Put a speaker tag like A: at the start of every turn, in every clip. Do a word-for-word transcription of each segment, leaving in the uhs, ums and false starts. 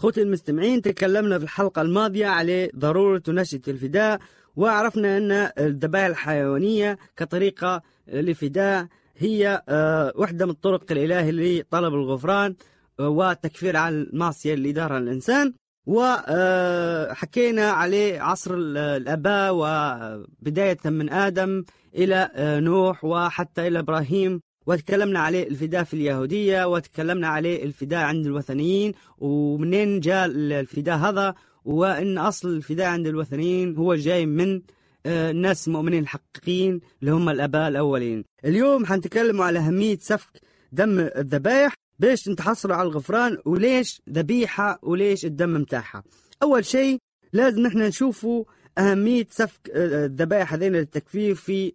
A: أخوتي المستمعين، تكلمنا في الحلقة الماضية على ضرورة نشأة الفداء، وعرفنا أن الذبائح الحيوانية كطريقة للفداء هي واحدة من الطرق الإلهية لطلب الغفران وتكفير عن المعصية اللي دارها الإنسان. وحكينا عليه عصر الآباء وبداية من آدم إلى نوح وحتى إلى إبراهيم، وتكلمنا عليه الفداء في اليهودية، وتكلمنا عليه الفداء عند الوثنيين ومنين جاء الفداء هذا، وإن أصل الفداء عند الوثنيين هو جاي من الناس المؤمنين الحقيقيين اللي هم الآباء الأولين. اليوم حنتكلم على أهمية سفك دم الذبائح باش نتحصلوا على الغفران، وليش ذبيحة وليش الدم متاعها. أول شيء لازم نحن نشوفوا أهمية سفك الذبائح هذين للتكفير في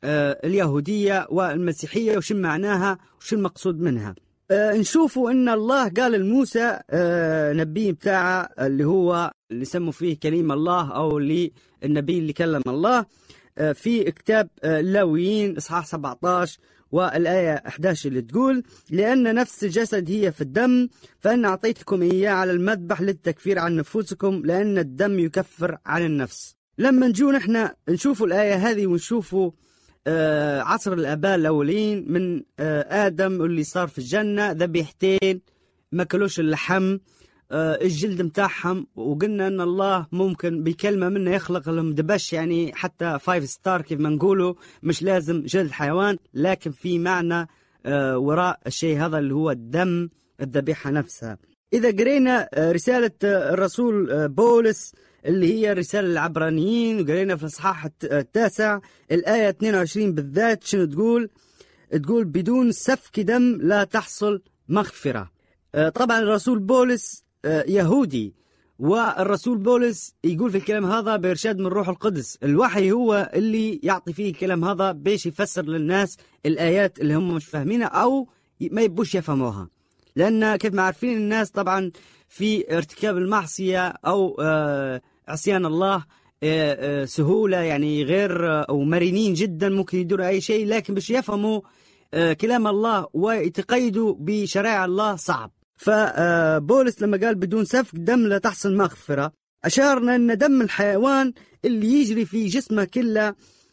A: اليهودية والمسيحية، وش معناها وش المقصود منها. نشوفوا أن الله قال لموسى نبي بتاعه اللي هو اللي سموا فيه كلمة الله، أو اللي النبي اللي كلم الله، في كتاب اللاويين إصحاح سبعة عشر والآية أحد عشر اللي تقول: لأن نفس الجسد هي في الدم، فأنا أعطيتكم إياه على المذبح للتكفير عن نفوسكم، لأن الدم يكفر عن النفس. لما نجو نحن نشوفوا الآية هذه ونشوفوا آه عصر الآباء الأولين من آه آدم اللي صار في الجنة ذبيحتين ما كلوش اللحم، آه الجلد متاعهم، وقلنا أن الله ممكن بكلمة منه يخلق لهم دبش، يعني حتى فايف ستار كيف ما نقوله، مش لازم جلد حيوان، لكن في معنى آه وراء الشيء هذا اللي هو الدم الذبيحة نفسها. إذا قرينا آه رسالة آه الرسول آه بولس اللي هي رسالة العبرانيين، وقرينا في الإصحاح التاسع الآية اثنين وعشرين بالذات، شنو تقول؟ تقول: بدون سفك دم لا تحصل مغفرة. طبعا الرسول بولس يهودي، والرسول بولس يقول في الكلام هذا بإرشاد من روح القدس. الوحي هو اللي يعطي فيه الكلام هذا باش يفسر للناس الآيات اللي هم مش فاهمينها أو ما يبوش يفهموها، لأن كيف ما عارفين الناس طبعا في ارتكاب المعصية أو عصيان الله سهولة، يعني غير أو مرنين جدا، ممكن يدوروا أي شيء، لكن باش يفهموا كلام الله ويتقيدوا بشرائع الله صعب. فبولس لما قال بدون سفك دم لا تحصل مغفرة، أشارنا أن دم الحيوان اللي يجري في جسمه كله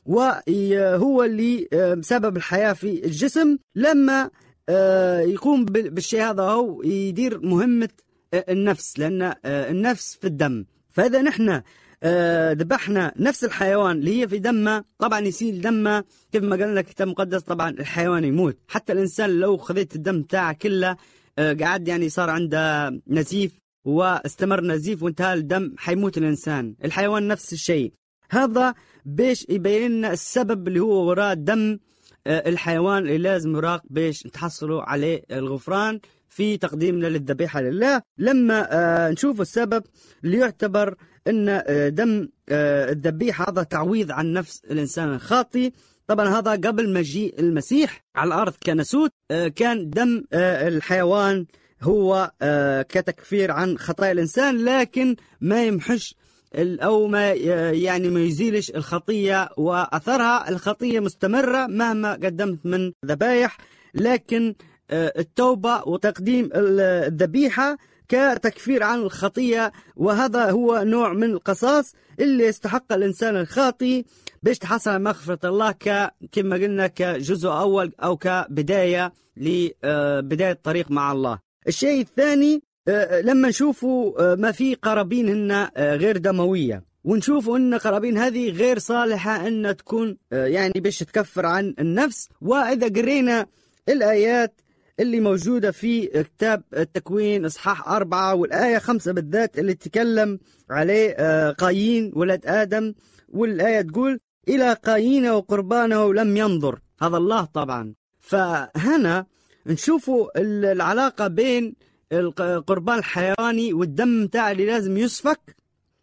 A: وهو اللي سبب الحياة في الجسم، لما يقوم بالشيء هذا هو يدير مهمة النفس، لأن النفس في الدم. فإذا نحن ذبحنا نفس الحيوان اللي هي في دمه، طبعا يصير دمه كيف ما قال لك الكتاب المقدس، طبعا الحيوان يموت. حتى الإنسان لو خذيت الدم تاعه كله قاعد يعني صار عنده نزيف واستمر نزيف وانتهى الدم، حيموت الإنسان. الحيوان نفس الشيء. هذا باش يبين لنا السبب اللي هو وراء دم الحيوان اللي لازم يراق باش نتحصلوا عليه الغفران في تقديمنا للذبيحة لله. لما آه نشوف السبب اللي يعتبر أن آه دم آه الذبيحة هذا تعويض عن نفس الإنسان الخاطي. طبعا هذا قبل مجيء المسيح على الأرض كناسوت، آه كان دم آه الحيوان هو آه كتكفير عن خطايا الإنسان، لكن ما يمحش أو ما يعني ما يزيلش الخطية وأثرها. الخطية مستمرة مهما قدمت من ذبائح، لكن التوبة وتقديم الذبيحة كتكفير عن الخطية، وهذا هو نوع من القصاص اللي يستحق الإنسان الخاطي باش تحصل على مغفرة الله كما قلنا كجزء أول أو كبداية لبداية الطريق مع الله. الشيء الثاني لما نشوفوا ما في قرابين هن غير دموية، ونشوفوا أن قرابين هذه غير صالحة أن تكون يعني باش تكفر عن النفس. وإذا قرينا الآيات اللي موجودة في كتاب التكوين إصحاح أربعة والآية خمسة بالذات اللي تتكلم عليه قايين ولد آدم، والآية تقول: إلى قايين وقربانه لم ينظر. هذا الله طبعا. فهنا نشوفوا العلاقة بين القربان الحيواني والدم متاع اللي لازم يسفك،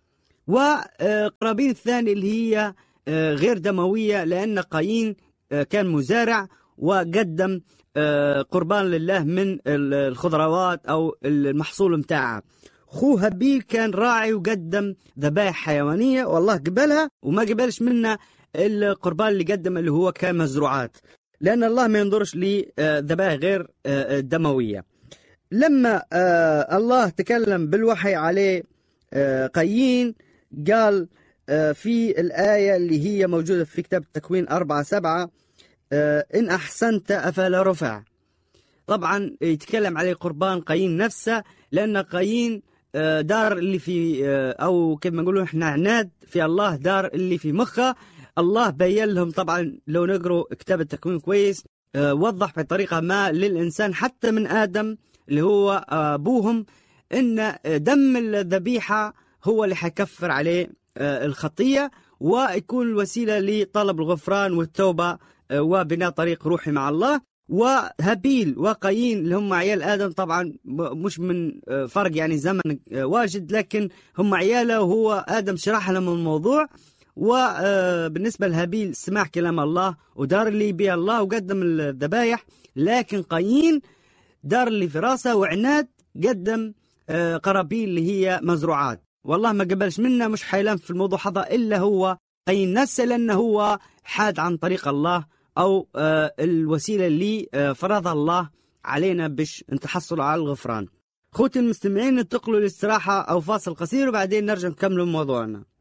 A: وقرابين الثاني اللي هي غير دموية، لأن قايين كان مزارع وقدم قربان لله من الخضروات أو المحصول متاعه. خوه هابيل كان راعي وقدم ذبائح حيوانية، والله قبلها وما قبلش منه القربان اللي قدم اللي هو كمزروعات، لأن الله ما ينظرش لذبائح غير دموية. لما آه الله تكلم بالوحي عليه آه قايين، قال آه في الآية اللي هي موجودة في كتاب التكوين أربعة سبعة آه إن أحسنت أفلا رفع. طبعا يتكلم عليه قربان قايين نفسه، لأن قايين آه دار اللي في آه أو كما نقولوا إحنا عناد في الله، دار اللي في مخه. الله بين لهم طبعا لو نقروا كتاب التكوين كويس آه وضح بطريقة ما للإنسان حتى من آدم اللي هو أبوهم إن دم الذبيحة هو اللي حيكفر عليه الخطية ويكون الوسيلة لطلب الغفران والتوبة وبناء طريق روحي مع الله. وهابيل وقايين اللي هم عيال آدم طبعا مش من فرق يعني زمن واجد، لكن هم عياله وهو آدم شرح لهم الموضوع. وبالنسبة لهابيل سمع كلام الله ودار اللي بيه الله وقدم الذبايح، لكن قايين دار اللي في راسه وعناد قدم قرابين اللي هي مزروعات، والله ما قبلش منا، مش حيلان في الموضوع هذا إلا هو قايين نفسه، لأنه هو حاد عن طريق الله أو الوسيلة اللي فرضها الله علينا باش نتحصل على الغفران. خوتي المستمعين، ننتقلوا للاستراحة أو فاصل قصير وبعدين نرجع نكمل موضوعنا.